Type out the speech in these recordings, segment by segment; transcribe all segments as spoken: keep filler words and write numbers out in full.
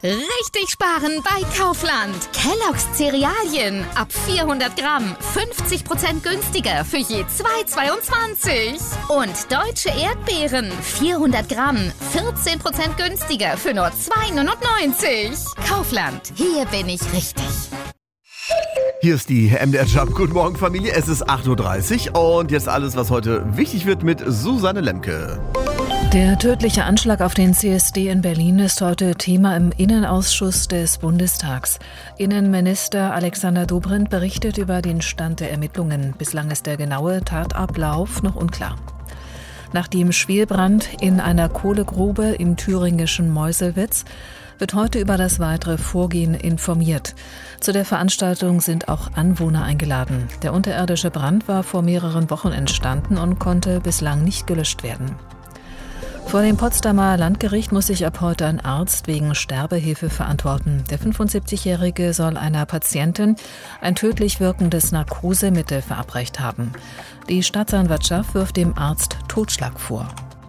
Richtig sparen bei Kaufland. Kellogg's Cerealien ab vierhundert Gramm fünfzig Prozent günstiger für je zwei Euro zweiundzwanzig. Und deutsche Erdbeeren vierhundert Gramm vierzehn Prozent günstiger für nur zwei Euro neunundneunzig. Kaufland, hier bin ich richtig. Hier ist die M D R Jump. Guten Morgen, Familie. Es ist acht Uhr dreißig und jetzt alles, was heute wichtig wird mit Susanne Lemke. Der tödliche Anschlag auf den C S D in Berlin ist heute Thema im Innenausschuss des Bundestags. Innenminister Alexander Dobrindt berichtet über den Stand der Ermittlungen. Bislang ist der genaue Tatablauf noch unklar. Nach dem Schwelbrand in einer Kohlegrube im thüringischen Meuselwitz wird heute über das weitere Vorgehen informiert. Zu der Veranstaltung sind auch Anwohner eingeladen. Der unterirdische Brand war vor mehreren Wochen entstanden und konnte bislang nicht gelöscht werden. Vor dem Potsdamer Landgericht muss sich ab heute ein Arzt wegen Sterbehilfe verantworten. Der fünfundsiebzigjährige soll einer Patientin ein tödlich wirkendes Narkosemittel verabreicht haben. Die Staatsanwaltschaft wirft dem Arzt Totschlag vor.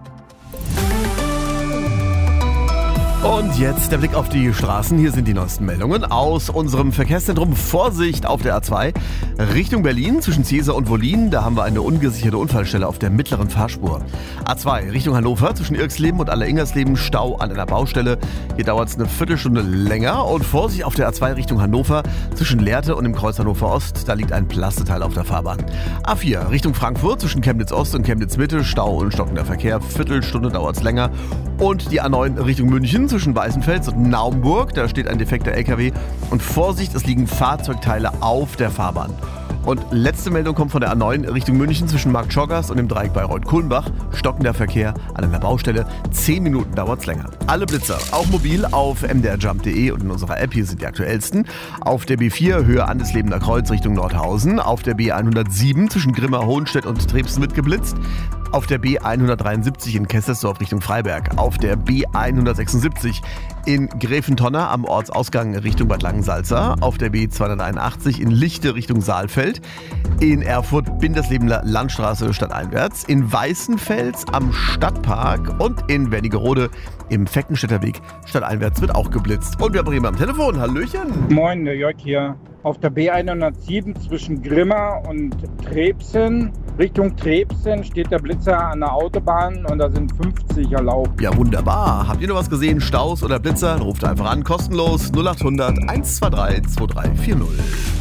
Und jetzt der Blick auf die Straßen. Hier sind die neuesten Meldungen aus unserem Verkehrszentrum. Vorsicht auf der A zwei Richtung Berlin zwischen Cäsar und Wollin. Da haben wir eine ungesicherte Unfallstelle auf der mittleren Fahrspur. A zwei Richtung Hannover zwischen Irksleben und Aller-Ingersleben. Stau an einer Baustelle. Hier dauert es eine Viertelstunde länger. Und Vorsicht auf der A zwei Richtung Hannover zwischen Lehrte und dem Kreuz Hannover Ost. Da liegt ein Plasteteil auf der Fahrbahn. A vier Richtung Frankfurt zwischen Chemnitz Ost und Chemnitz Mitte. Stau und stockender Verkehr. Viertelstunde dauert es länger. Und die A neun Richtung München zwischen Weißenfels und Naumburg. Da steht ein defekter L K W. Und Vorsicht, es liegen Fahrzeugteile auf der Fahrbahn. Und letzte Meldung kommt von der A neun Richtung München zwischen Marktschorgast und dem Dreieck Bayreuth-Kulmbach. Stockender Verkehr an einer Baustelle. Zehn Minuten dauert es länger. Alle Blitzer, auch mobil, auf m d r jump punkt d e und in unserer App. Hier sind die aktuellsten. Auf der B vier Höhe Andeslebender Kreuz Richtung Nordhausen. Auf der B hundertsieben zwischen Grimma, Hohenstedt und Trebsen wird geblitzt. Auf der B hundertdreiundsiebzig in Kesselsdorf Richtung Freiberg. Auf der B hundertsechsundsiebzig in Gräfentonner am Ortsausgang Richtung Bad Langensalza. Auf der B zweihunderteinundachtzig in Lichte Richtung Saalfeld. In Erfurt Binderslebener Landstraße stadteinwärts. In Weißenfels am Stadtpark und in Wernigerode im Feckenstädter Weg stadteinwärts wird auch geblitzt. Und wir haben jemanden am Telefon. Hallöchen. Moin, der Jörg hier. Auf der B hundertsieben zwischen Grimma und Trebsen, Richtung Trebsen, steht der Blitzer an der Autobahn und da sind fünfzig erlaubt. Ja, wunderbar. Habt ihr noch was gesehen? Staus oder Blitzer? Ruft einfach an, kostenlos null acht hundert eins zwei drei zwei drei vier null.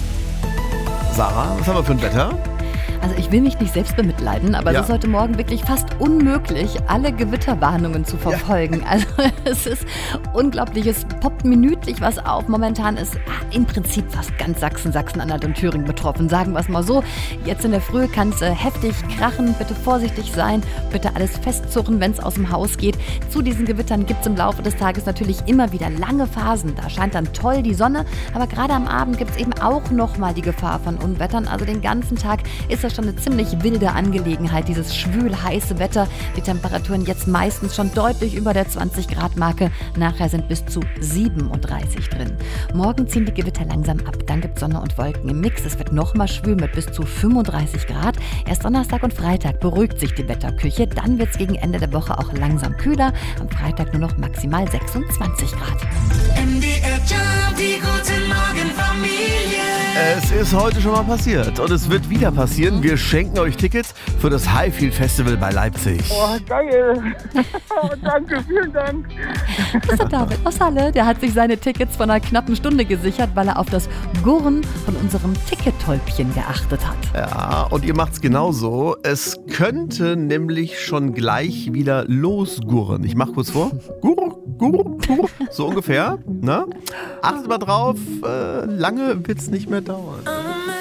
Sarah, was haben wir für ein Wetter? Also ich will mich nicht selbst bemitleiden, aber ja. Es ist heute Morgen wirklich fast unmöglich, alle Gewitterwarnungen zu verfolgen. Ja. Also es ist unglaublich, es poppt minütlich was auf. Momentan ist im Prinzip fast ganz Sachsen, Sachsen-Anhalt und Thüringen betroffen. Sagen wir es mal so, jetzt in der Früh kann es äh, heftig krachen, bitte vorsichtig sein, bitte alles festzurren, wenn es aus dem Haus geht. Zu diesen Gewittern gibt es im Laufe des Tages natürlich immer wieder lange Phasen. Da scheint dann toll die Sonne, aber gerade am Abend gibt es eben auch nochmal die Gefahr von Unwettern. Also den ganzen Tag ist das schon eine ziemlich wilde Angelegenheit, dieses schwül heiße Wetter. Die Temperaturen jetzt meistens schon deutlich über der zwanzig Grad Marke. Nachher sind bis zu siebenunddreißig drin. Morgen ziehen die Gewitter langsam ab. Dann gibt es Sonne und Wolken im Mix. Es wird nochmal schwül mit bis zu fünfunddreißig Grad. Erst Donnerstag und Freitag beruhigt sich die Wetterküche. Dann wird es gegen Ende der Woche auch langsam kühler. Am Freitag nur noch maximal sechsundzwanzig Grad. M D R Jump, die gute Morgenfamilie. Es ist heute schon mal passiert und es wird wieder passieren. Wir schenken euch Tickets für das Highfield Festival bei Leipzig. Oh, geil. Oh, danke, vielen Dank. Das ist der David aus Halle. Der hat sich seine Tickets von einer knappen Stunde gesichert, weil er auf das Gurren von unserem Tickettäubchen geachtet hat. Ja, und ihr macht's genauso. Es könnte nämlich schon gleich wieder losgurren. Ich mach kurz vor. Gurr, gurr, gurr. So ungefähr. Na? Achtet mal drauf, äh, lange wird's nicht mehr dauern.